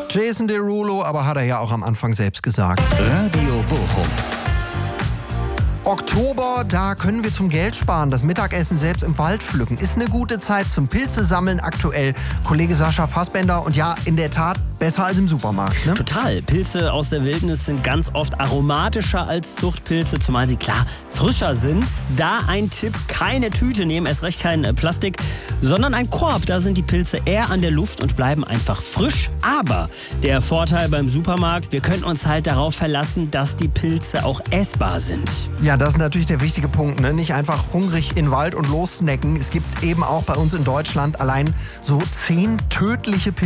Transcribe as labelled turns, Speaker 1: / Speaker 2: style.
Speaker 1: Jason Derulo, aber hat er ja auch am Anfang selbst gesagt.
Speaker 2: Radio Bochum.
Speaker 1: Oktober, da können wir zum Geld sparen, das Mittagessen selbst im Wald pflücken. Ist eine gute Zeit zum Pilze sammeln aktuell. Kollege Sascha Fassbender, und ja, in der Tat besser als im Supermarkt, ne?
Speaker 3: Total. Pilze aus der Wildnis sind ganz oft aromatischer als Zuchtpilze, zumal sie klar frischer sind. Da ein Tipp: keine Tüte nehmen, erst recht kein Plastik, sondern ein Korb. Da sind die Pilze eher an der Luft und bleiben einfach frisch. Aber der Vorteil beim Supermarkt: wir können uns halt darauf verlassen, dass die Pilze auch essbar sind.
Speaker 1: Ja, das ist natürlich der wichtige Punkt, ne? Nicht einfach hungrig in den Wald und lossnacken. Es gibt eben auch bei uns in Deutschland allein so 10 tödliche Pilze